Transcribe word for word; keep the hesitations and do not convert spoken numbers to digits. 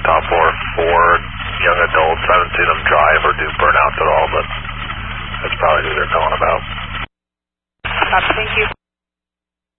top four for young adults. I haven't seen them drive or do burnouts at all, but that's probably who they're calling about.